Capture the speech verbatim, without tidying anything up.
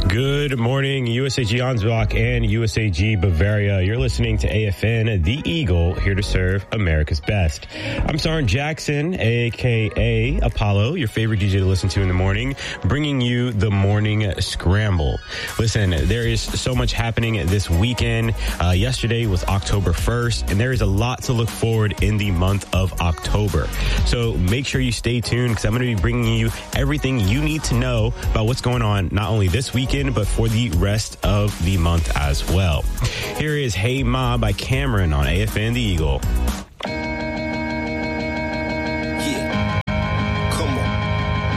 Good morning, U S A G Ansbach and U S A G Bavaria. You're listening to A F N, The Eagle, here to serve America's best. I'm Sergeant Jackson, a k a. Apollo, your favorite D J to listen to in the morning, bringing you the Morning Scramble. Listen, there is so much happening this weekend. Uh, yesterday was October first, and there is a lot to look forward in the month of October. So make sure you stay tuned, because I'm going to be bringing you everything you need to know about what's going on, not only this weekend, but for the rest of the month as well. Here is Hey Ma by Cameron on A F N The Eagle.